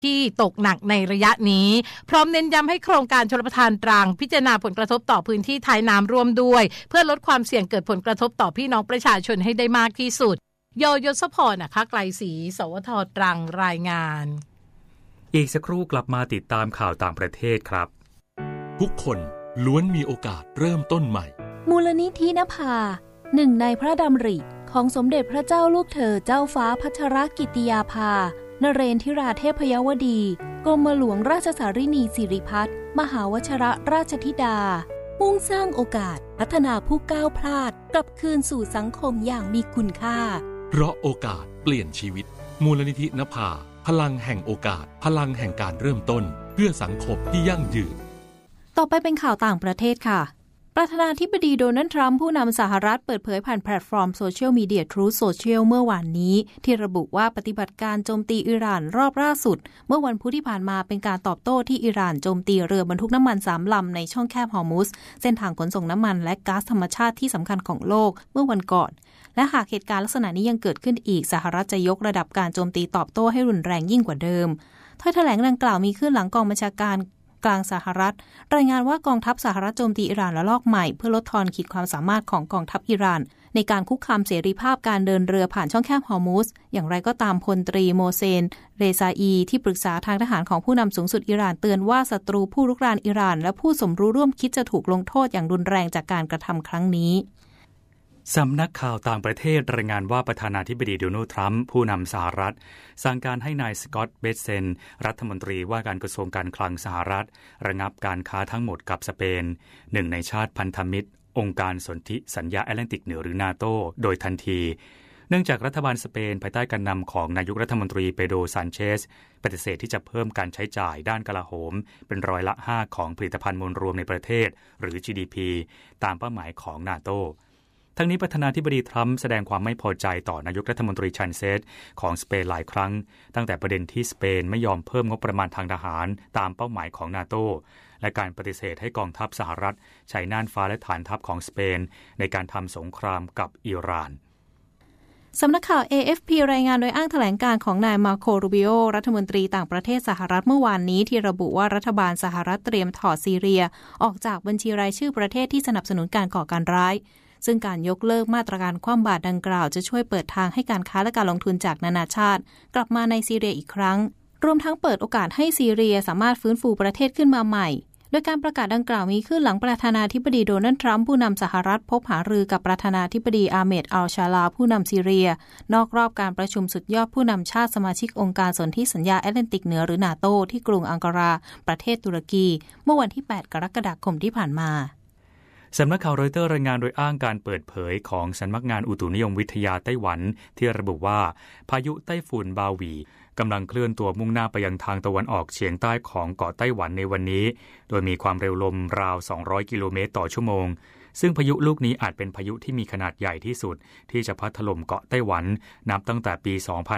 ที่ตกหนักในระยะนี้พร้อมเน้นย้ำให้โครงการชลประทานตรังพิจารณาผลกระทบต่อพื้นที่ท้ายน้ำร่วมด้วยเพื่อลดความเสี่ยงเกิดผลกระทบต่อพี่น้องประชาชนให้ได้มากที่สุดยศพรนะคะไกลศรีสวทตรังรายงานอีกสักครู่กลับมาติดตามข่าวต่างประเทศครับทุกคนล้วนมีโอกาสเริ่มต้นใหม่มูลนิธินภาหนึ่งในพระดำริของสมเด็จพระเจ้าลูกเธอเจ้าฟ้าพัชรกิติยาภานเรนทิราเทพยวดีกรมหลวงราชสารินีสิริพัฒน์มหาวชิรราชธิดามุ่งสร้างโอกาสพัฒนาผู้ก้าวพลาดกลับคืนสู่สังคมอย่างมีคุณค่าเพราะโอกาสเปลี่ยนชีวิตมูลนิธินภาพลังแห่งโอกาสพลังแห่งการเริ่มต้นเพื่อสังคมที่ยั่งยืนต่อไปเป็นข่าวต่างประเทศค่ะประธานาธิบดีโดนัลด์ทรัมป์ผู้นำสหรัฐเปิดเผยผ่านแพลตฟอร์มโซเชียลมีเดีย Truth Social เมื่อวานนี้ที่ระบุว่าปฏิบัติการโจมตีอิหร่านรอบล่าสุดเมื่อวันพุธที่ผ่านมาเป็นการตอบโต้ที่อิหร่านโจมตีเรือบรรทุกน้ำมัน3 ลำในช่องแคบฮอร์มุซเส้นทางขนส่งน้ำมันและก๊าซธรรมชาติที่สำคัญของโลกเมื่อวันก่อนและหากเหตุการณ์ลักษณะนี้ยังเกิดขึ้นอีกสหรัฐจะยกระดับการโจมตีตอบโต้ให้รุนแรงยิ่งกว่าเดิมถ้อยแถลงดังกล่าวมีขึ้นหลังกองบัญชาการกลางสหรัฐรายงานว่ากองทัพสหรัฐโจมตีอิหร่านระลอกใหม่เพื่อลดทอนขีดความสามารถของกองทัพอิหร่านในการคุกคามเสรีภาพการเดินเรือผ่านช่องแคบฮอร์มุซอย่างไรก็ตามพลตรีโมเซนเรซาอีที่ปรึกษาทางทหารของผู้นำสูงสุดอิหร่านเตือนว่าศัตรูผู้รุกรานอิหร่านและผู้สมรู้ร่วมคิดจะถูกลงโทษอย่างรุนแรงจากการกระทำครั้งนี้สำนักข่าวต่างประเทศรายงานว่าประธานาธิบดีโดนัลด์ทรัมป์ผู้นำสหรัฐสั่งการให้นายสกอตต์เบสเซนรัฐมนตรีว่าการกระทรวงการคลังสหรัฐระงับการค้าทั้งหมดกับสเปนหนึ่งในชาติพันธมิตรองค์การสนธิสัญญาแอตแลนติกเหนือหรือนาโตโดยทันทีเนื่องจากรัฐบาลสเปนภายใต้การนำของนายกรัฐมนตรีเปโดร ซานเชสปฏิเสธที่จะเพิ่มการใช้จ่ายด้านกลาโหมเป็น5%ของผลิตภัณฑ์มวลรวมในประเทศหรือ GDP ตามเป้าหมายของนาโตทั้งนี้ประธานาธิบดีทรัมป์แสดงความไม่พอใจต่อนายกรัฐมนตรีชันเซสของสเปนหลายครั้งตั้งแต่ประเด็นที่สเปนไม่ยอมเพิ่มงบประมาณทางทหารตามเป้าหมายของนาโตและการปฏิเสธให้กองทัพสหรัฐใช้น่านฟ้าและฐานทัพของสเปนในการทำสงครามกับอิหร่านสำนักข่าว AFP รายงานโดยอ้างแถลงการของนายมาโค รูบิโอรัฐมนตรีต่างประเทศสหรัฐเมื่อวานนี้ที่ระบุว่ารัฐบาลสหรัฐเตรียมถอดซีเรียออกจากบัญชีรายชื่อประเทศที่สนับสนุนการก่อการร้ายซึ่งการยกเลิกมาตรการคว่ำบาตรดังกล่าวจะช่วยเปิดทางให้การค้าและการลงทุนจากนานาชาติกลับมาในซีเรียอีกครั้งรวมทั้งเปิดโอกาสให้ซีเรียสามารถฟื้นฟูประเทศขึ้นมาใหม่โดยการประกาศดังกล่าวมีขึ้นหลังประธานาธิบดีโดนัลด์ทรัมป์ผู้นำสหรัฐพบหารือกับประธานาธิบดีอาเมด อัลชาลาผู้นำซีเรียนอกรอบการประชุมสุดยอดผู้นำชาติสมาชิกองค์การสนธิสัญญาแอตแลนติกเหนือหรือนาโตที่กรุงอังการาประเทศตุรกีเมื่อวันที่8 กรกฎาคมที่ผ่านมาสำนักข่าวรอยเตอร์รายงานโดยอ้างการเปิดเผยของสำนักงานอุตุนิยมวิทยาไต้หวันที่ระบุว่าพายุไต้ฝุ่นบาหวีกำลังเคลื่อนตัวมุ่งหน้าไปยังทางตะวันออกเฉียงใต้ของเกาะไต้หวันในวันนี้โดยมีความเร็วลมราว200 กิโลเมตรต่อชั่วโมงซึ่งพายุลูกนี้อาจเป็นพายุที่มีขนาดใหญ่ที่สุดที่จะพัดถล่มเกาะไต้หวันนับตั้งแต่ปี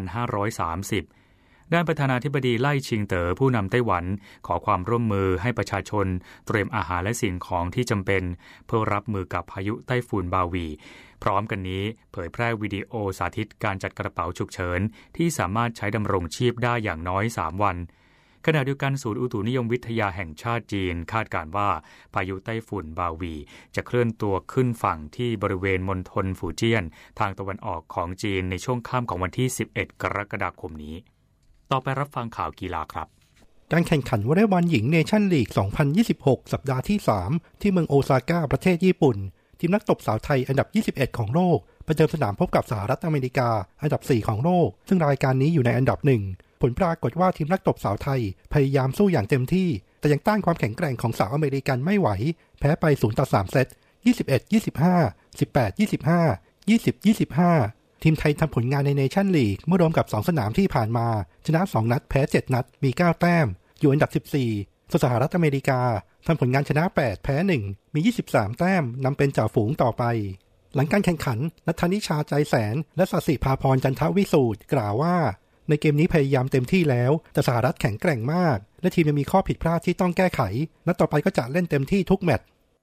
2530ด้านประธานาธิบดีไล่ชิงเต๋อผู้นำไต้หวันขอความร่วมมือให้ประชาชนเตรียมอาหารและสิ่งของที่จำเป็นเพื่อรับมือกับพายุไต้ฝุ่นบาหวีพร้อมกันนี้เผยแพร่วิดีโอสาธิตการจัดกระเป๋าฉุกเฉินที่สามารถใช้ดำรงชีพได้อย่างน้อย3 วันขณะเดียวกันศูนย์อุตุนิยมวิทยาแห่งชาติจีนคาดการณ์ว่าพายุไต้ฝุ่นบาหวีจะเคลื่อนตัวขึ้นฝั่งที่บริเวณมณฑลฝูเจี้ยนทางตะวันออกของจีนในช่วงค่ำของวันที่11 กรกฎาคมนี้ต่อไปรับฟังข่าวกีฬาครับการแข่งขันวอลเลย์บอลหญิงเนชั่นลีก 2026 สัปดาห์ที่ 3 ที่เมืองโอซาก้าประเทศญี่ปุ่นทีมนักตบสาวไทยอันดับ 21 ของโลกประเดิมสนามพบกับสหรัฐอเมริกาอันดับ 4 ของโลกซึ่งรายการนี้อยู่ในอันดับ 1 ผลปรากฏว่าทีมนักตบสาวไทยพยายามสู้อย่างเต็มที่แต่ยังต้านความแข็งแกร่งของสาวอเมริกันไม่ไหวแพ้ไป 0-3 เซต 21-25 18-25 20-25ทีมไทยทำผลงานในเนชั่นลีกเมื่อรวมกับ2สนามที่ผ่านมาชนะ2นัดแพ้7นัดมี9แต้มอยู่อันดับ14ส่วนสหรัฐอเมริกาทำผลงานชนะ8แพ้1มี23แต้มนำเป็นจ่าฝูงต่อไปหลังการแข่งขันณัฐนิชาใจแสนและศศิภาพรจันทวิสูตรกล่าวว่าในเกมนี้พยายามเต็มที่แล้วแต่สหรัฐแข็งแกร่งมากและทีมยังมีข้อผิดพลาดที่ต้องแก้ไขนัดต่อไปก็จะเล่นเต็มที่ทุกแมตช์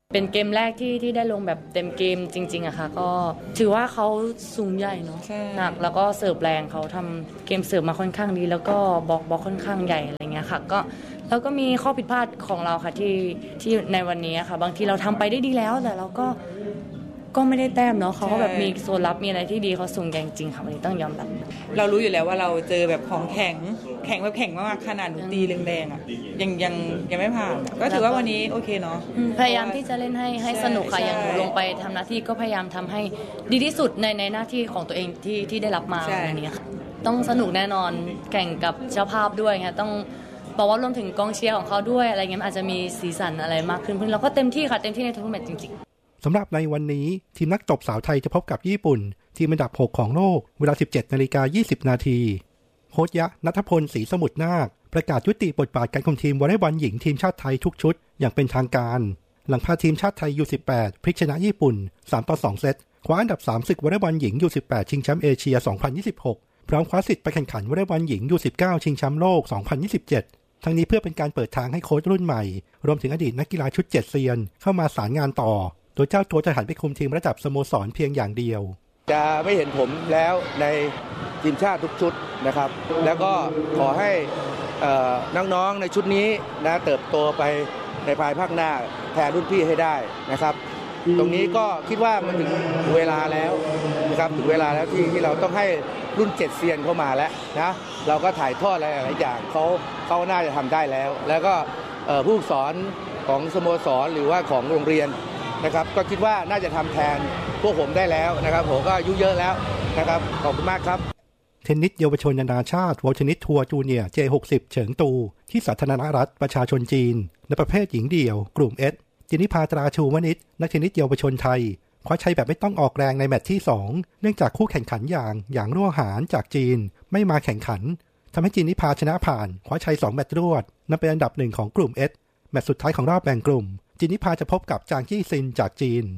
เป็นเกมแรกที่ได้ลงแบบเต็มเกมจริงๆอะค่ะก็ถือว่าเขาสูงใหญ่เนาะหนักแล้วก็เสิร์ฟแรงเขาทำเกมเสิร์ฟมาค่อนข้างดีแล้วก็บล็อกค่อนข้างใหญ่อะไรเงี้ยค่ะก็แล้วก็มีข้อผิดพลาดของเราค่ะที่ในวันนี้ค่ะบางทีเราทำไปได้ดีแล้วแต่เราก็ไม่ได้แต้มเนาะเขาก็แบบมีโซนรับมีอะไรที่ดีเขาสูงใหญ่จริงค่ะวันนี้ต้องยอมรับเรารู้อยู่แล้วว่าเราเจอแบบของแข็งแบบแข็งมากขนาดตีแรงๆอ่ะยังไม่ผ่านก็ถือว่าวันนี้โอเคเนาะพยายามที่จะเล่นให้สนุกค่ะอย่างหนูลงไปทำหน้าที่ก็พยายามทำให้ดีที่สุดในหน้าที่ของตัวเองที่ได้รับมาวันนี้ค่ะต้องสนุกแน่นอนแข่งกับเจ้าภาพด้วยค่ะต้องบอกว่ารวมถึงกองเชียร์ของเขาด้วยอะไรเงี้ยอาจจะมีสีสันอะไรมากขึ้นเราก็เต็มที่ค่ะเต็มที่ในทุกแมตช์จริงๆสำหรับในวันนี้ทีมนักตบสาวไทยจะพบกับญี่ปุ่นทีมอันดับ6ของโลกเวลา 17:20 น.โค้ชยะณัฐพลศรีสมุทรนาคประกาศยุติบทบาทการคุมทีมวอลเลย์บอลหญิงทีมชาติไทยทุกชุดอย่างเป็นทางการหลังพาทีมชาติไทย U18 พลิกชนะญี่ปุ่น 3-2 เซตคว้าอันดับ3ศึกวอลเลย์บอลหญิง U18 ชิงแชมป์เอเชีย 2026 พร้อมคว้าสิทธิ์ไปแข่งขันวอลเลย์บอลหญิง U19 ชิงแชมป์โลก 2027 ทั้งนี้เพื่อเป็นการเปิดทางให้โค้ชรุ่นใหม่รวมถึงอดีตนักกีฬาชุด7เซียนเข้ามาสารงานต่อโดยเจ้าตัวจะหันไปคุมทีมระดับสโมสรเพียงอย่างเดียวจะไม่เห็นผมแล้วในทีมชาติทุกชุดนะครับแล้วก็ขอให้น้องๆในชุดนี้นะเติบโตไปในภายภาคหน้าแทนรุ่นพี่ให้ได้นะครับตรงนี้ก็คิดว่ามันถึงเวลาแล้วนะครับถึงเวลาแล้วที่เราต้องให้รุ่น7เซียนเข้ามาแล้วนะเราก็ถ่ายทอดอะไรหลายอย่างเขาน่าจะทำได้แล้วก็ผู้สอนของสโมสรหรือว่าของโรงเรียนนะครับก็คิดว่าน่าจะทำแทนพวกผมได้แล้วนะครับผมก็อายุเยอะแล้วนะครับขอบคุณมากครับเทนนิสเยาวชนนานาชาติวอลเทนนิสทัวร์จูเนียร์ J60 เฉิงตูที่สาธารณรัฐประชาชนจีนในประเภทหญิงเดี่ยวกลุ่ม S จินิภาตราชูวณิชนักเทนนิสเยาวชนไทยคว้าชัยแบบไม่ต้องออกแรงในแมตช์ที่2เนื่องจากคู่แข่งขันอย่างรั่วหานจากจีนไม่มาแข่งขันทำให้จินิภาชนะผ่านคว้าชัย2แมตช์รวดนับเป็นอันดับ1ของกลุ่ม S แมตช์สุดท้ายของรอบแบ่งกลุ่มจินิภาจะพบกับจางจี้ซินจากจีน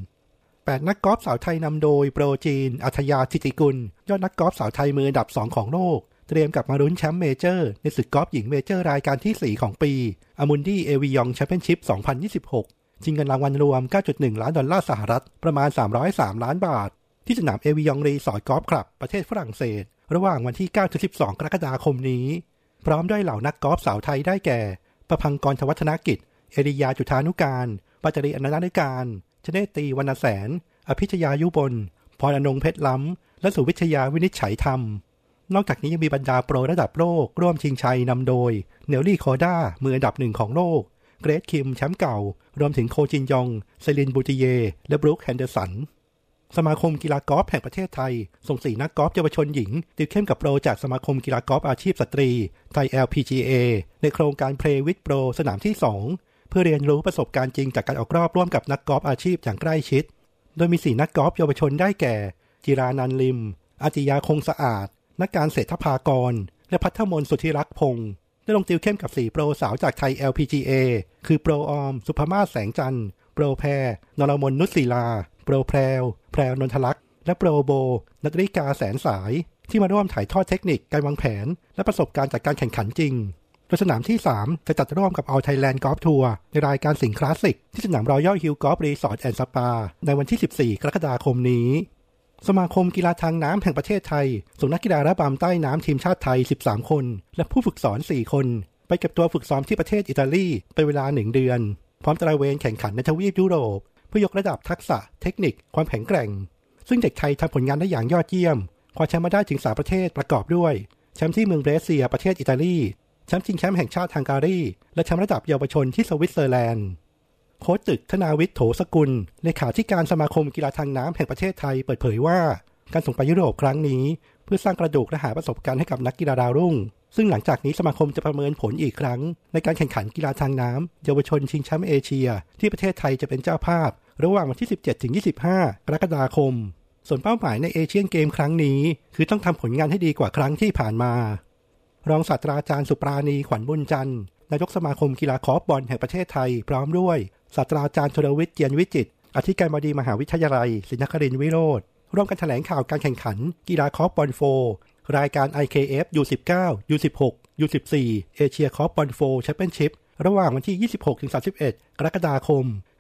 8นักกอล์ฟสาวไทยนำโดยโปรจีนอัธยาธิติกุลยอดนักกอล์ฟสาวไทยมืออันดับ2ของโลกเตรียมกลับมาลุ้นแชมป์เมเจอร์ในศึกกอล์ฟหญิงเมเจอร์รายการที่4ของปีอามุนดี้เอวิยองแชมเปี้ยนชิพ 2026 ชิงเงินรางวัลรวม $9.1 ล้านประมาณ303ล้านบาทที่สนามเอวิยองรีสอร์ทกอล์ฟคลับประเทศฝรั่งเศสระหว่างวันที่ 9-12 กรกฎาคมนี้พร้อมด้วยเหล่านักกอล์ฟสาวไทยได้แก่ประภังกรทวัฒนกิจเอริยาจุฑานุการปัจจริอนันติการชเนตีวรรณแสนอภิชยายุบลพรอนงเพชรล้ำและสุวิชยาวินิจฉัยธรรมนอกจากนี้ยังมีบรรดาโปรระดับโลกร่วมชิงชัยนำโดยเนลลี่คอด้ามืออันดับ1ของโลกเกรทคิมแชมป์เก่ารวมถึงโคจินยองเซลินบูติเยและบรูคแฮนเดอร์สันสมาคมกีฬากอล์ฟแห่งประเทศไทยส่ง4นักกอล์ฟเยาวชนหญิงติดเข้มกับโปรจากสมาคมกีฬากอล์ฟอาชีพสตรีไทย LPGA ในโครงการ Play with Pro สนามที่2เพื่อเรียนรู้ประสบการณ์จริงจากการออกรอบร่วมกับนักกอล์ฟอาชีพอย่างใกล้ชิดโดยมี4นักกอล์ฟเยาวชนได้แก่จิรานันท์ลิมอาติยาคงสะอาดนักการเศรษฐภากรและพัฒมนสุธิรักษ์พงศ์ได้ลงติวเข้มกับ4โปรสาวจากไทย LPGA คือโปรออมสุภมาศแสงจันทร์โปรแพรนรมนนุชศิลาโปรแพรวนนทลักษณ์และโปรโบนัทริกาแสนสายที่มาร่วมถ่ายทอดเทคนิคการวางแผนและประสบการณ์จากการแข่งขันจริงโดยสนามที่3จะจัดร่วมกับ All Thailand Golf Tour ในรายการสิงห์คลาสสิกที่สนาม Royal Hill Golf Resort and Spa ในวันที่14กรกฎาคมนี้สมาคมกีฬาทางน้ำแห่งประเทศไทยส่งนักกีฬาระบำใต้น้ำทีมชาติไทย13คนและผู้ฝึกสอน4คนไปเก็บตัวฝึกซ้อมที่ประเทศอิตาลีเป็นเวลา1เดือนพร้อมตระเวนแข่งขันในทวีปยุโรปเพื่อยกระดับทักษะเทคนิคความแข็งแกร่งซึ่งเด็กไทยทำผลงานได้อย่างยอดเยี่ยมคว้าแชมป์มาได้ถึง3ประเทศประกอบด้วยแชมป์ที่เมืองเบรเซียประเทศอิตาลีแชมป์ชิงแชมป์แห่งชาติฮังการีและแชมป์ระดับเยาวชนที่สวิตเซอร์แลนด์โค้ชตึกธนาวิทย์โถสกุลเลขาธิการสมาคมกีฬาทางน้ำแห่งประเทศไทยเปิดเผยว่าการส่งไปยุโรปครั้งนี้เพื่อสร้างกระดูกและหาประสบการณ์ให้กับนักกีฬาดาวรุ่งซึ่งหลังจากนี้สมาคมจะประเมินผลอีกครั้งในการแข่งขันกีฬาทางน้ำเยาวชนชิงแชมป์เอเชียที่ประเทศไทยจะเป็นเจ้าภาพระหว่างวันที่ 17-25 กรกฎาคมส่วนเป้าหมายในเอเชียนเกมครั้งนี้คือต้องทำผลงานให้ดีกว่าครั้งที่ผ่านมารองศาสตราจารย์สุปราณีขวัญบุญจันทร์นายกสมาคมกีฬาคอร์ฟบอลแห่งประเทศไทยพร้อมด้วยศาสตราจารย์ชลวิทย์เจียนวิจิตรอธิการบดีมหาวิทยาลัยศรีนครินทร์วิโรจน์ร่วมกันแถลงข่าวการแข่งขันกีฬาคอร์ฟบอล4รายการ IKF U19 U16 U14 เอเชียคอร์ฟบอล4แชมเปี้ยนชิพระหว่างวันที่ 26-31 กรกฎาคม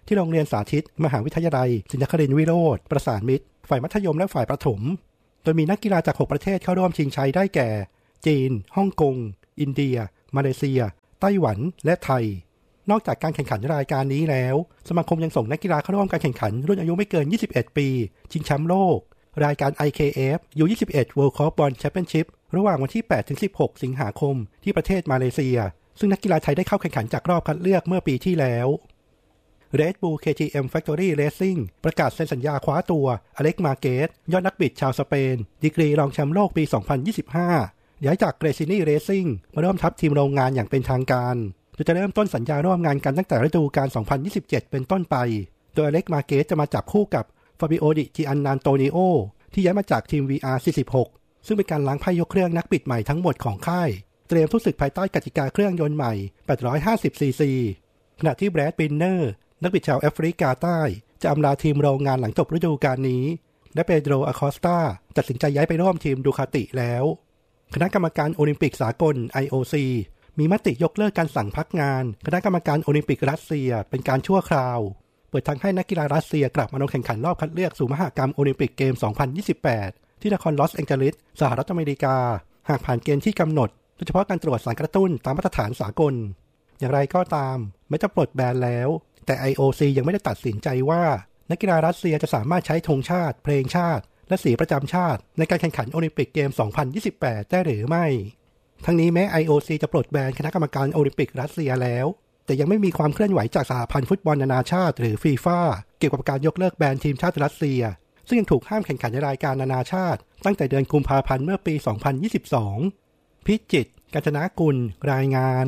ที่โรงเรียนสาธิตมหาวิทยาลัยศรีนครินทร์วิโรจน์ประสานมิตรฝ่ายมัธยมและฝ่ายประถมโดยมีนักกีฬาจาก6ประเทศเข้าร่วมชิงชัยได้แก่จีนฮ่องกงอินเดียมาเลเซียไต้หวันและไทยนอกจากการแข่งขันรายการนี้แล้วสมาคมยังส่งนักกีฬาเข้าร่วมการแข่งขันรุ่นอายุไม่เกิน21ปีชิงแชมป์โลกรายการ IKF U21 World Corfball Championship ระหว่างวันที่ 8-16 สิงหาคมที่ประเทศมาเลเซียซึ่งนักกีฬาไทยได้เข้าแข่งขันจากรอบคัดเลือกเมื่อปีที่แล้ว Red Bull KTM Factory Racing ประกาศเซ็นสัญญาคว้าตัวอเล็กมาเกสยอดนักบิดชาวสเปนดีกรีรองแชมป์โลกปี 2025 ย้ายจากเกรซินีเรซซิ่งมาร่วมทัพทีมโรงงานอย่างเป็นทางการโดยจะเริ่มต้นสัญญาร่วมงานกันตั้งแต่ฤดูกาล 2027 เป็นต้นไปโดยอเล็กมาเกสจะมาจับคู่กับฟาบิโอ ดิจิอันนานโตนิโอที่ย้ายมาจากทีม VR46 ซึ่งเป็นการล้างไพ่ยกเครื่องนักบิดใหม่ทั้งหมดของค่ายเตรียมสู้ศึกภายใต้กติกาเครื่องยนต์ใหม่850ซีซีขณะที่แบรด บินเนอร์นักบิดชาวแอฟริกาใต้จะอำลาทีมโรงงานหลังจบฤดูกาลนี้และเปโดร อคอสตาตัดสินใจย้ายไปร่วมทีมดูคาติแล้วคณะกรรมการโอลิมปิกสากล IOC มีมติยกเลิกการสั่งพักงานคณะกรรมการโอลิมปิกรัสเซียเป็นการชั่วคราวเปิดทางให้นักกีฬารัสเซียกลับมาลงแข่งขันรอบคัดเลือกสู่มหกรรมโอลิมปิกเกม 2028 ที่นครลอสแองเจลิสสหรัฐอเมริกาหากผ่านเกณฑ์ที่กำหนดโดยเฉพาะการตรวจสารกระตุ้นตามมาตรฐานสากลอย่างไรก็ตามแม้จะปลดแบนแล้วแต่ IOC ยังไม่ได้ตัดสินใจว่านักกีฬารัสเซียจะสามารถใช้ธงชาติเพลงชาติและสีประจำชาติในการแข่งขันโอลิมปิกเกม 2028 ได้หรือไม่ทั้งนี้แม้ IOC จะปลดแบนคณะกรรมการโอลิมปิกรัสเซียแล้วแต่ยังไม่มีความเคลื่อนไหวจากสหพันธ์ฟุตบอลนานาชาติหรือฟีฟ่าเกี่ยวกับการยกเลิกแบนทีมชาติรัสเซียซึ่งยังถูกห้ามแข่งขันในรายการนานาชาติตั้งแต่เดือนกุมภาพันธ์เมื่อปี 2022 พิจิตร กาญจนกุลรายงาน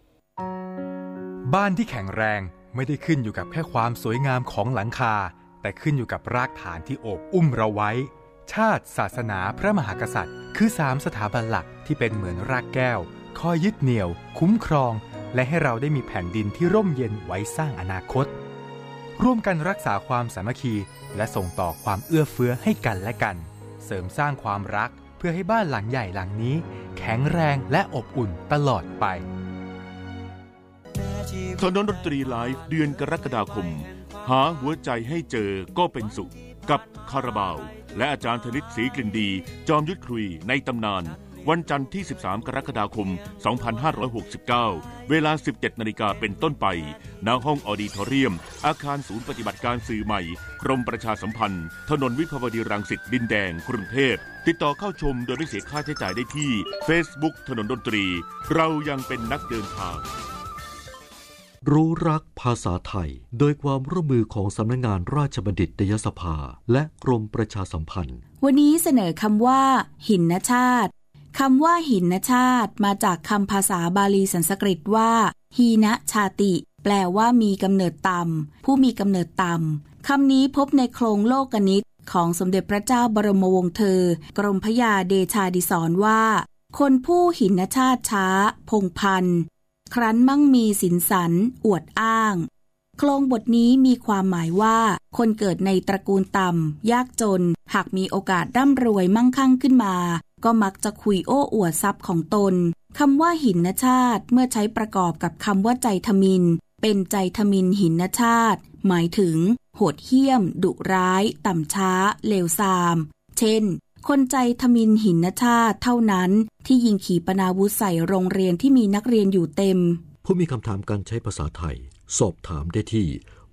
บ้านที่แข็งแรงไม่ได้ขึ้นอยู่กับแค่ความสวยงามของหลังคาแต่ขึ้นอยู่กับรากฐานที่โอบอุ้มเราไว้ชาติศาสนาพระมหากษัตริย์คือ3สถาบันหลักที่เป็นเหมือนรากแก้วคอยยึดเหนี่ยวคุ้มครองและให้เราได้มีแผ่นดินที่ร่มเย็นไว้สร้างอนาคตร่วมกันรักษาความสามัคคีและส่งต่อความเอื้อเฟื้อให้กันและกันเสริมสร้างความรักเพื่อให้บ้านหลังใหญ่หลังนี้แข็งแรงและอบอุ่นตลอดไปถนนดนตรีไลฟ์เดือนกรกฎาคมหาหัวใจให้เจอก็เป็นสุขกับคาราบาวและอาจารย์ธนิตศรีกลิ่นดีจอมยุทธคุยในตำนานวันจันทร์ที่13กรกฎาคม2569เวลา 17 นาฬิกาเป็นต้นไปณห้องออดิทอเรียมอาคารศูนย์ปฏิบัติการสื่อใหม่กรมประชาสัมพันธ์ถนนวิภาวดีรังสิตดินแดงกรุงเทพติดต่อเข้าชมโดยไม่เสียค่าใช้จ่ายได้ที่ Facebook ถนนดนตรีเรายังเป็นนักเดินทางรู้รักภาษาไทยโดยความร่วมมือของสำนักงานราชบัณฑิตยสภาและกรมประชาสัมพันธ์วันนี้เสนอคำว่าหินชาติคำว่าหินชาติมาจากคำภาษาบาลีสันสกฤตว่าหีนะชาติแปลว่ามีกำเนิดต่ำผู้มีกำเนิดต่ำคำนี้พบในโครงโลกนิตของสมเด็จพระเจ้าบรมวงศ์เธอกรมพระยาเดชาดิศรว่าคนผู้หินชาติช้าพงพันครั้นมั่งมีสินสันอวดอ้างโครงบทนี้มีความหมายว่าคนเกิดในตระกูลต่ำยากจนหากมีโอกาสร่ำรวยมั่งคั่งขึ้นมาก็มักจะคุยโอ้อวดทรัพย์ของตนคำว่าหินชาติเมื่อใช้ประกอบกับคำว่าใจทมิฬเป็นใจทมิฬหินชาติหมายถึงโหดเหี้ยมดุร้ายต่ำช้าเลวทรามเช่นคนใจทมิฬหินชาติเท่านั้นที่ยิงขีปนาวุธใส่โรงเรียนที่มีนักเรียนอยู่เต็มผู้มีคำถามการใช้ภาษาไทยสอบถามได้ที่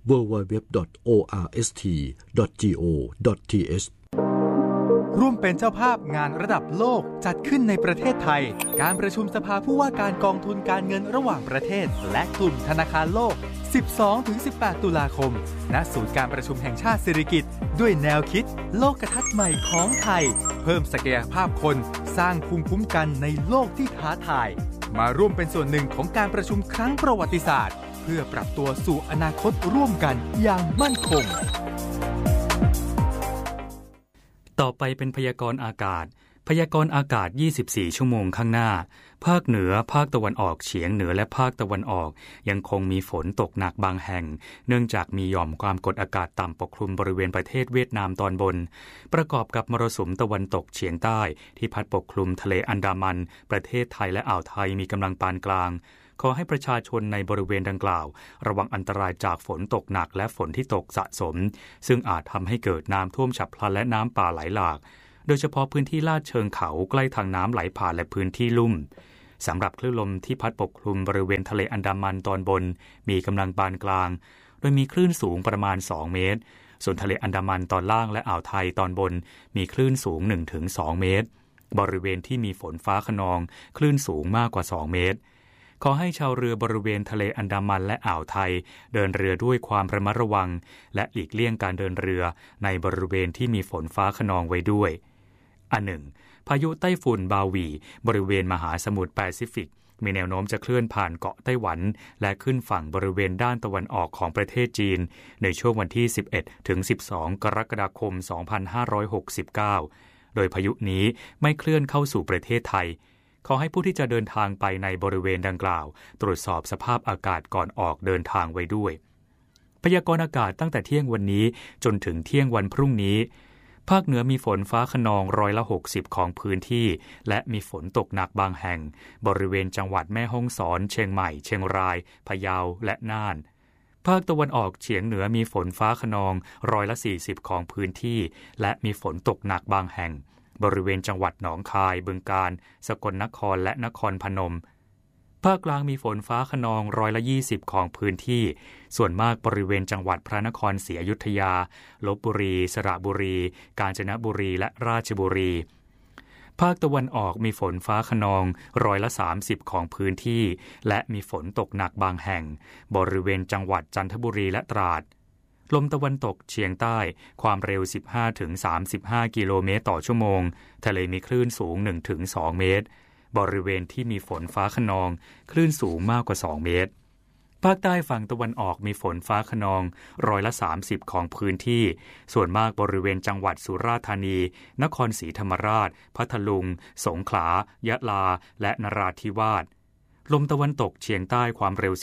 www.orst.go.th ร่วมเป็นเจ้าภาพงานระดับโลกจัดขึ้นในประเทศไทยการประชุมสภาผู้ว่าการกองทุนการเงินระหว่างประเทศและกลุ่มธนาคารโลก 12-18 ตุลาคมณศูนย์การประชุมแห่งชาติสิริกิติ์ด้วยแนวคิดโลกทัศน์ใหม่ของไทยเพิ่มศักยภาพคนสร้างภูมิคุ้มกันในโลกที่ท้าทายมาร่วมเป็นส่วนหนึ่งของการประชุมครั้งประวัติศาสตร์เพื่อปรับตัวสู่อนาคตร่วมกันอย่างมั่นคงต่อไปเป็นพยากรณ์อากาศพยากรณ์อากาศ24ชั่วโมงข้างหน้าภาคเหนือภาคตะวันออกเฉียงเหนือและภาคตะวันออกยังคงมีฝนตกหนักบางแห่งเนื่องจากมีหย่อมความกดอากาศต่ำปกคลุมบริเวณประเทศเวียดนามตอนบนประกอบกับมรสุมตะวันตกเฉียงใต้ที่พัดปกคลุมทะเลอันดามันประเทศไทยและอ่าวไทยมีกำลังปานกลางขอให้ประชาชนในบริเวณดังกล่าวระวังอันตรายจากฝนตกหนักและฝนที่ตกสะสมซึ่งอาจทำให้เกิดน้ำท่วมฉับพลันและน้ำป่าไหลหลากโดยเฉพาะพื้นที่ลาดเชิงเขาใกล้ทางน้ำไหลผ่านและพื้นที่ลุ่มสำหรับคลื่นลมที่พัดปกคลุมบริเวณทะเลอันดามันตอนบนมีกำลังปานกลางโดยมีคลื่นสูงประมาณ2 เมตรส่วนทะเลอันดามันตอนล่างและอ่าวไทยตอนบนมีคลื่นสูง 1-2 เมตรบริเวณที่มีฝนฟ้าคะนองคลื่นสูงมากกว่า2 เมตรขอให้ชาวเรือบริเวณทะเลอันดามันและอ่าวไทยเดินเรือด้วยความระมัดระวังและหลีกเลี่ยงการเดินเรือในบริเวณที่มีฝนฟ้าคะนองไว้ด้วยอันหนึ่งพายุไต้ฝุ่นบาวีบริเวณมหาสมุทรแปซิฟิกมีแนวโน้มจะเคลื่อนผ่านเกาะไต้หวันและขึ้นฝั่งบริเวณด้านตะวันออกของประเทศจีนในช่วงวันที่ 11-12 กรกฎาคม 2569 โดยพายุนี้ไม่เคลื่อนเข้าสู่ประเทศไทยขอให้ผู้ที่จะเดินทางไปในบริเวณดังกล่าวตรวจสอบสภาพอากาศก่อนออกเดินทางไว้ด้วยพยากรณ์อากาศตั้งแต่เที่ยงวันนี้จนถึงเที่ยงวันพรุ่งนี้ภาคเหนือมีฝนฟ้าคะนอง60%ของพื้นที่และมีฝนตกหนักบางแห่งบริเวณจังหวัดแม่ฮ่องสอนเชียงใหม่เชียงรายพะเยาและน่านภาคตะวันออกเฉียงเหนือมีฝนฟ้าคะนอง40%ของพื้นที่และมีฝนตกหนักบางแห่งบริเวณจังหวัดหนองคายบึงกาฬสกลนครและนครพนมภาคกลางมีฝนฟ้าคะนอง20%ของพื้นที่ส่วนมากบริเวณจังหวัดพระนครศรีอยุธยาลพบุรีสระบุรีกาญจนบุรีและราชบุรีภาคตะวันออกมีฝนฟ้าคะนอง30%ของพื้นที่และมีฝนตกหนักบางแห่งบริเวณจังหวัดจันทบุรีและตราดลมตะวันตกเฉียงใต้ความเร็ว 15-35 กิโลเมตรต่อชั่วโมงทะเลมีคลื่นสูง 1-2 เมตรบริเวณที่มีฝนฟ้าคะนองคลื่นสูงมากกว่า2 เมตรภาคใต้ฝั่งตะวันออกมีฝนฟ้าคะนอง30%ของพื้นที่ส่วนมากบริเวณจังหวัดสุราษฎร์ธานีนครศรีธรรมราชพัทลุงสงขลายะลาและนราธิวาสลมตะวันตกเฉียงใต้ความเร็ว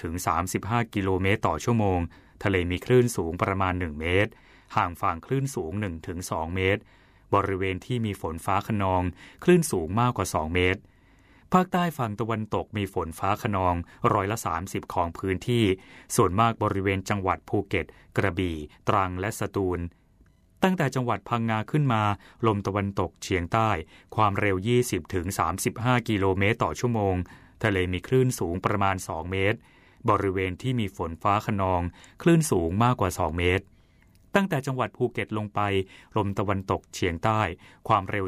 15-35 กิโลเมตรต่อชั่วโมงทะเลมีคลื่นสูงประมาณ1 เมตรห่างฝั่งคลื่นสูง 1-2 เมตรบริเวณที่มีฝนฟ้าคะนองคลื่นสูงมากกว่า2 เมตรภาคใต้ฝั่งตะวันตกมีฝนฟ้าคะนอง30%ของพื้นที่ส่วนมากบริเวณจังหวัดภูเก็ตกระบี่ตรังและสตูลตั้งแต่จังหวัดพังงาขึ้นมาลมตะวันตกเฉียงใต้ความเร็ว 20-35 กิโลเมตรต่อชั่วโมงทะเลมีคลื่นสูงประมาณ2 เมตรบริเวณที่มีฝนฟ้าคะนองคลื่นสูงมากกว่า2 เมตรตั้งแต่จังหวัดภูเก็ตลงไปลมตะวันตกเฉียงใต้ความเร็ว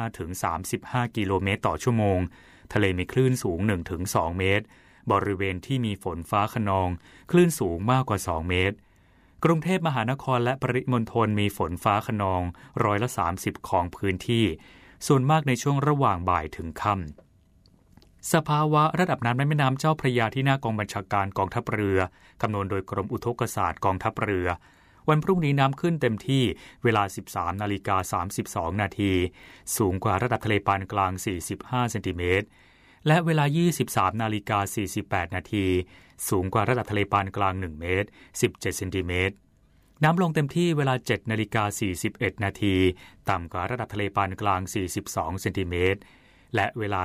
15-35 กิโลเมตรต่อชั่วโมงทะเลมีคลื่นสูง 1-2 เมตรบริเวณที่มีฝนฟ้าคะนองคลื่นสูงมากกว่า2 เมตรกรุงเทพมหานครและปริมณฑลมีฝนฟ้าคะนอง30%ของพื้นที่ส่วนมากในช่วงระหว่างบ่ายถึงค่ำสภาวะระดับน้ำในแม่น้ำเจ้าพระยาที่หน้ากองบัญชาการกองทัพเรือคำนวณโดยกรมอุทกศาสตร์กองทัพเรือวันพรุ่งนี้น้ำขึ้นเต็มที่เวลา 13:32 นาทีสูงกว่าระดับทะเลปานกลาง45เซนติเมตรและเวลา 23:48 นาทีสูงกว่าระดับทะเลปานกลาง1 เมตร17เซนติเมตรน้ำลงเต็มที่เวลา 7:41 นาทีต่ำกว่าระดับทะเลปานกลาง42เซนติเมตรและเวลา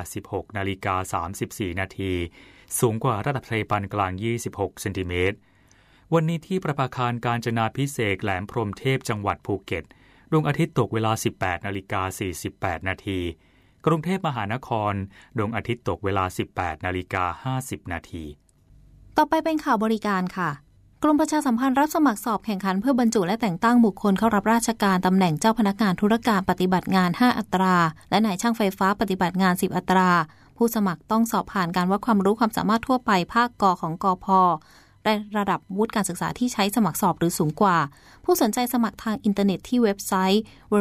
16:34 นาทีสูงกว่าระดับทะเลปานกลาง26เซนติเมตรวันนี้ที่ประภาคารกาญจนาภิเษกแหลมพรหมเทพจังหวัดภูเก็ตดวงอาทิตย์ตกเวลา 18:48 นาทีกรุงเทพมหานครดวงอาทิตย์ตกเวลา 18:50 นาทีต่อไปเป็นข่าวบริการค่ะกรมประชาสัมพันธ์รับสมัครสอบแข่งขันเพื่อบรรจุและแต่งตั้งบุคคลเข้ารับราชการตำแหน่งเจ้าพนักงานธุรการปฏิบัติงาน5อัตราและนายช่างไฟฟ้าปฏิบัติงาน10อัตราผู้สมัครต้องสอบผ่านการวัดความรู้ความสามารถทั่วไปภาคก.ของกพ.ได้ระดับวุฒิการศึกษาที่ใช้สมัครสอบหรือสูงกว่าผู้สนใจสมัครทางอินเทอร์เน็ตที่เว็บไซต์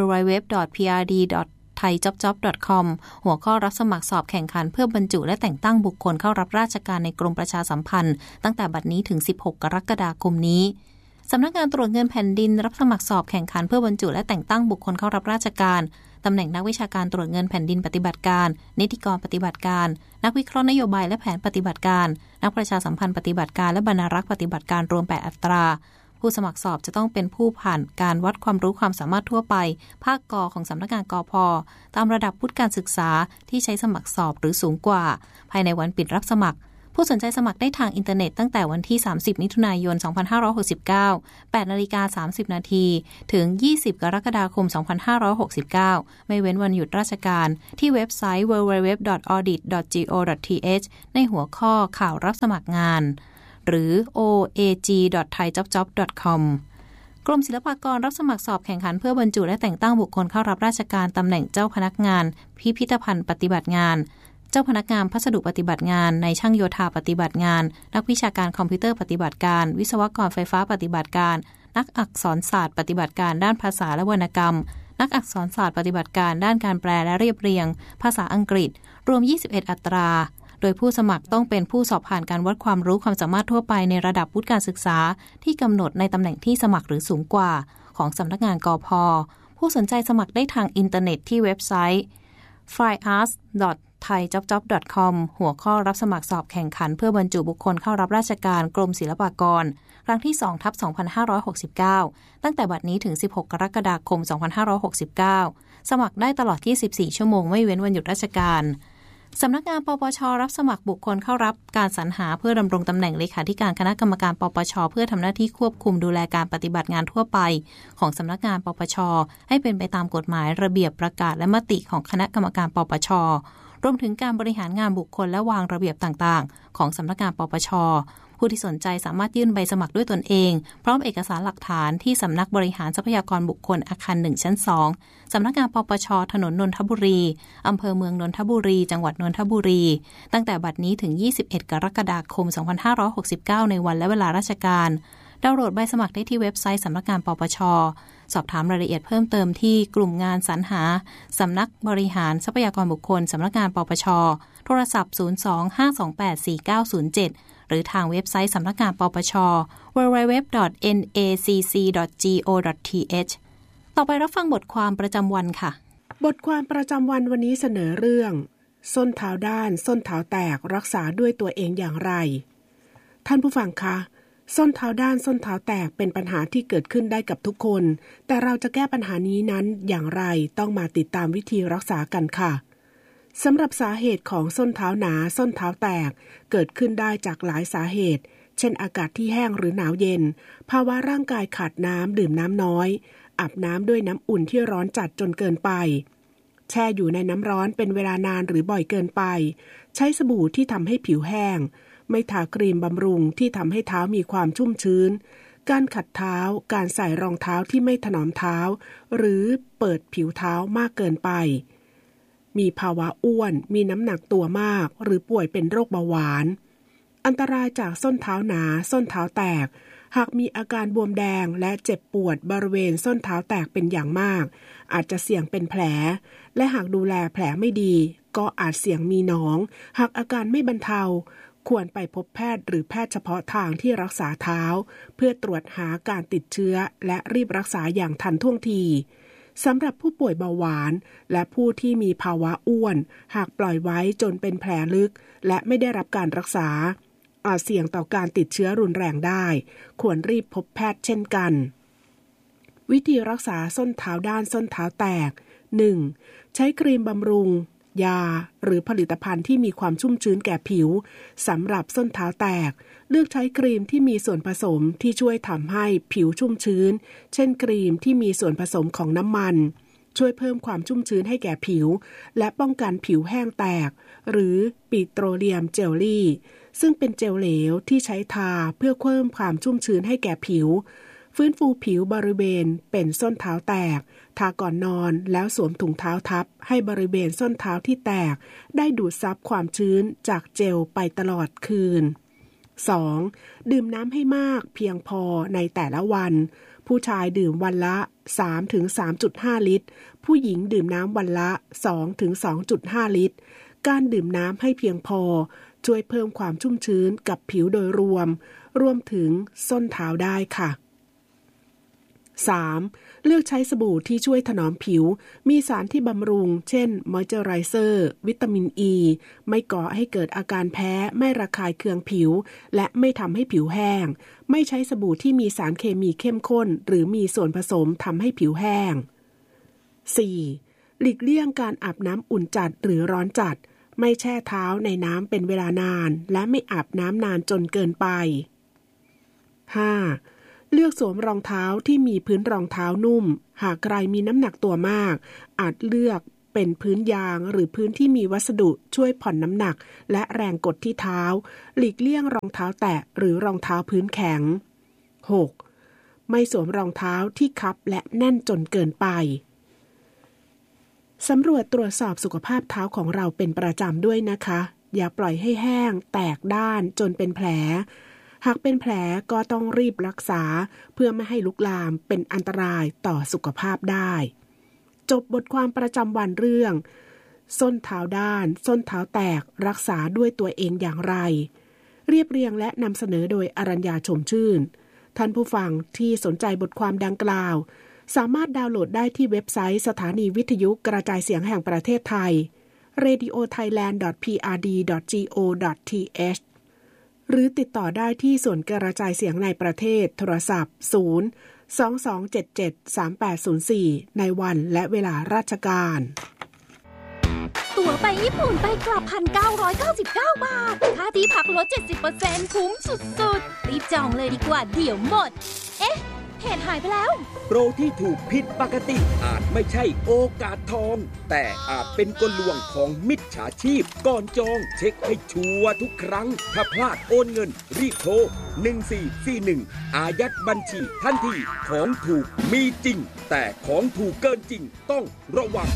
www.prd.thaijobjob.com หัวข้อรับสมัครสอบแข่งขันเพื่อบรรจุและแต่งตั้งบุคคลเข้ารับราชการในกรมประชาสัมพันธ์ตั้งแต่บัดนี้ถึง16กรกฎาคมนี้สำนักงานตรวจเงินแผ่นดินรับสมัครสอบแข่งขันเพื่อบรรจุและแต่งตั้งบุคคลเข้ารับราชการตำแหน่งนักวิชาการตรวจเงินแผ่นดินปฏิบัติการนิติกรปฏิบัติการนักวิเคราะห์นโยบายและแผนปฏิบัติการนักประชาสัมพันธ์ปฏิบัติการและบรรณารักษ์ปฏิบัติการรวม8อัตราผู้สมัครสอบจะต้องเป็นผู้ผ่านการวัดความรู้ความสามารถทั่วไปภาคก.ของสำนักงานกพ.ตามระดับวุฒิการศึกษาที่ใช้สมัครสอบหรือสูงกว่าภายในวันปิดรับสมัครผู้สนใจสมัครได้ทางอินเทอร์เน็ตตั้งแต่วันที่30มิถุนายน2569 8:30 น.ถึง20กรกฎาคม2569ไม่เว้นวันหยุดราชการที่เว็บไซต์ www.audit.go.th ในหัวข้อข่าวรับสมัครงานหรือ oag.thaijobjob.com กรมศิลปากรรับสมัครสอบแข่งขันเพื่อบรรจุและแต่งตั้งบุคคลเข้ารับราชการตำแหน่งเจ้าพนักงานพิพิธภัณฑ์ปฏิบัติงานเจ้าพนักงานพัสดุปฏิบัติงานในช่างโยธาปฏิบัติงานนักวิชาการคอมพิวเตอร์ปฏิบัติการวิศวกรไฟฟ้าปฏิบัติการนักอักษรศาสตร์ปฏิบัติการด้านภาษาและวรรณกรรมนักอักษรศาสตร์ปฏิบัติการด้านการแปลและเรียบเรียงภาษาอังกฤษรวม21อัตราโดยผู้สมัครต้องเป็นผู้สอบผ่านการวัดความรู้ความสามารถทั่วไปในระดับวุฒิการศึกษาที่กำหนดในตำแหน่งที่สมัครหรือสูงกว่าของสำนักงานกพ.ผู้สนใจสมัครได้ทางอินเทอร์เน็ตที่เว็บไซต์ flyarts.thaijobjob.com หัวข้อรับสมัครสอบแข่งขันเพื่อบรรจุบุคคลเข้ารับราชการกรมศิลปากรครั้งที่ 2/2569 ตั้งแต่บัดนี้ถึง16กรกฎาคม2569สมัครได้ตลอด24ชั่วโมงไม่เว้นวันหยุดราชการสำนักงานปปช.รับสมัครบุคคลเข้ารับการสรรหาเพื่อดำรงตำแหน่งเลขาธิการคณะกรรมการปปช.เพื่อทำหน้าที่ควบคุมดูแลการปฏิบัติงานทั่วไปของสำนักงานปปช.ให้เป็นไปตามกฎหมายระเบียบประกาศและมติของคณะกรรมการปปช.รวมถึงการบริหารงานบุคคลและวางระเบียบต่างๆของสำนักงานปปช.ผู้ที่สนใจสามารถยื่นใบสมัครด้วยตนเองพร้อมเอกสารหลักฐานที่สำนักบริหารทรัพยากรบุคคลอาคาร1ชั้น2สำนักงานปปช.ถนนนนทบุรีอำเภอเมืองนนทบุรีจังหวัดนนทบุรีตั้งแต่บัดนี้ถึง21กรกฎาคม2569ในวันและเวลาราชการดาวน์โหลดใบสมัครได้ที่เว็บไซต์สำนักงานปปช.สอบถามรายละเอียดเพิ่มเติมที่กลุ่มงานสรรหาสำนักบริหารทรัพยากรบุคคลสำนักงานปปช.โทรศัพท์02-528-4907หรือทางเว็บไซต์สำนักงานปปช www.nacc.go.th ต่อไปรับฟังบทความประจำวันค่ะบทความประจำวันวันนี้เสนอเรื่องส้นเท้าด้านส้นเท้าแตกรักษาด้วยตัวเองอย่างไรท่านผู้ฟังคะส้นเท้าด้านส้นเท้าแตกเป็นปัญหาที่เกิดขึ้นได้กับทุกคนแต่เราจะแก้ปัญหานี้นั้นอย่างไรต้องมาติดตามวิธีรักษากันค่ะสำหรับสาเหตุของส้นเท้าหนาส้นเท้าแตกเกิดขึ้นได้จากหลายสาเหตุเช่นอากาศที่แห้งหรือหนาวเย็นภาวะร่างกายขาดน้ำดื่มน้ำน้อยอาบน้ำด้วยน้ำอุ่นที่ร้อนจัดจนเกินไปแช่อยู่ในน้ำร้อนเป็นเวลานานหรือบ่อยเกินไปใช้สบู่ที่ทำให้ผิวแห้งไม่ทาครีมบำรุงที่ทำให้เท้ามีความชุ่มชื้นการขัดเท้าการใส่รองเท้าที่ไม่ถนอมเท้าหรือเปิดผิวเท้ามากเกินไปมีภาวะอ้วนมีน้ำหนักตัวมากหรือป่วยเป็นโรคเบาหวานอันตรายจากส้นเท้าหนาส้นเท้าแตกหากมีอาการบวมแดงและเจ็บปวดบริเวณส้นเท้าแตกเป็นอย่างมากอาจจะเสี่ยงเป็นแผลและหากดูแลแผลไม่ดีก็อาจเสี่ยงมีหนองหากอาการไม่บรรเทาควรไปพบแพทย์หรือแพทย์เฉพาะทางที่รักษาเท้าเพื่อตรวจหาการติดเชื้อและรีบรักษาอย่างทันท่วงทีสำหรับผู้ป่วยเบาหวานและผู้ที่มีภาวะอ้วนหากปล่อยไว้จนเป็นแผลลึกและไม่ได้รับการรักษาอาจเสี่ยงต่อการติดเชื้อรุนแรงได้ควรรีบพบแพทย์เช่นกันวิธีรักษาส้นเท้าด้านส้นเท้าแตก 1. ใช้ครีมบำรุงยาหรือผลิตภัณฑ์ที่มีความชุ่มชื้นแก่ผิวสำหรับส้นเท้าแตกเลือกใช้ครีมที่มีส่วนผสมที่ช่วยทำให้ผิวชุ่มชื้นเช่นครีมที่มีส่วนผสมของน้ำมันช่วยเพิ่มความชุ่มชื้นให้แก่ผิวและป้องกันผิวแห้งแตกหรือปิโตรเลียมเจลลี่ซึ่งเป็นเจลเหลวที่ใช้ทาเพื่อเพิ่มความชุ่มชื้นให้แก่ผิวฟื้นฟูผิวบริเวณเป็นส้นเท้าแตกทาก่อนนอนแล้วสวมถุงเท้าทับให้บริเวณส้นเท้าที่แตกได้ดูดซับความชื้นจากเจลไปตลอดคืน 2. ดื่มน้ำให้มากเพียงพอในแต่ละวันผู้ชายดื่มวันละ 3-3.5 ลิตรผู้หญิงดื่มน้ำวันละ 2-2.5 ลิตรการดื่มน้ำให้เพียงพอช่วยเพิ่มความชุ่มชื้นกับผิวโดยรวมถึงส้นเท้าได้ค่ะ 3. เลือกใช้สบู่ที่ช่วยถนอมผิวมีสารที่บำรุงเช่นมอยเจอไรเซอร์วิตามินอีไม่ก่อให้เกิดอาการแพ้ไม่ระคายเคืองผิวและไม่ทำให้ผิวแห้งไม่ใช้สบู่ที่มีสารเคมีเข้มข้นหรือมีส่วนผสมทำให้ผิวแห้ง 4. หลีกเลี่ยงการอาบน้ำอุ่นจัดหรือร้อนจัดไม่แช่เท้าในน้ำเป็นเวลานานและไม่อาบน้ำนานจนเกินไป 5. เลือกสวมรองเท้าที่มีพื้นรองเท้านุ่มหากใครมีน้ำหนักตัวมากอาจเลือกเป็นพื้นยางหรือพื้นที่มีวัสดุช่วยผ่อนน้ำหนักและแรงกดที่เท้าหลีกเลี่ยงรองเท้าแตะหรือรองเท้าพื้นแข็ง 6. ไม่สวมรองเท้าที่คับและแน่นจนเกินไปสำรวจตรวจสอบสุขภาพเท้าของเราเป็นประจำด้วยนะคะอย่าปล่อยให้แห้งแตกด้านจนเป็นแผลหากเป็นแผลก็ต้องรีบรักษาเพื่อไม่ให้ลุกลามเป็นอันตรายต่อสุขภาพได้จบบทความประจำวันเรื่องส้นเท้าด้านส้นเท้าแตกรักษาด้วยตัวเองอย่างไรเรียบเรียงและนำเสนอโดยอรัญญาชมชื่นท่านผู้ฟังที่สนใจบทความดังกล่าวสามารถดาวน์โหลดได้ที่เว็บไซต์สถานีวิทยุกระจายเสียงแห่งประเทศไทย radiothailand.prd.go.th หรือติดต่อได้ที่ส่วนกระจายเสียงในประเทศโทรศัพท์ 022773804 ในวันและเวลาราชการตั๋วไปญี่ปุ่นไปกลับ 1,999 บาทค่าที่พักลด 70% คุ้มสุดๆรีบจองเลยดีกว่าเดี๋ยวหมดเอ๊ะเพจหายไปแล้วโปรที่ถูกผิดปกติอาจไม่ใช่โอกาสทองแต่อาจเป็นกลลวงของมิจฉาชีพก่อนจองเช็คให้ชัวร์ทุกครั้งถ้าพลาดโอนเงินรีบโทร1441อายัดบัญชีทันทีของถูกมีจริงแต่ของถูกเกินจริงต้องระวัง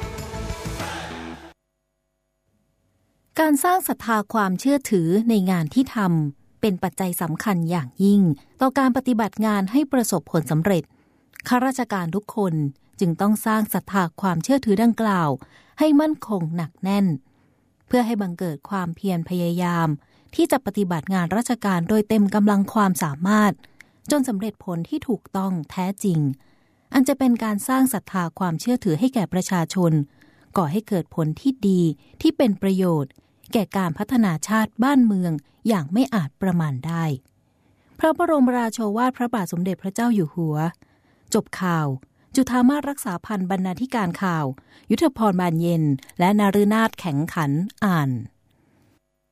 การสร้างศรัทธาความเชื่อถือในงานที่ทำเป็นปัจจัยสำคัญอย่างยิ่งต่อการปฏิบัติงานให้ประสบผลสำเร็จข้าราชการทุกคนจึงต้องสร้างศรัทธาความเชื่อถือดังกล่าวให้มั่นคงหนักแน่นเพื่อให้บังเกิดความเพียรพยายามที่จะปฏิบัติงานราชการโดยเต็มกำลังความสามารถจนสำเร็จผลที่ถูกต้องแท้จริงอันจะเป็นการสร้างศรัทธาความเชื่อถือให้แก่ประชาชนก่อให้เกิดผลที่ดีที่เป็นประโยชน์แก่การพัฒนาชาติบ้านเมืองอย่างไม่อาจประมาณได้พระบรมราโชวาทพระบาทสมเด็จพระเจ้าอยู่หัวจบข่าวจุฑามาสรักษาพันธ์บรรณาธิการข่าวยุทธพรบานเย็นและนฤนาถแข็งขันอ่าน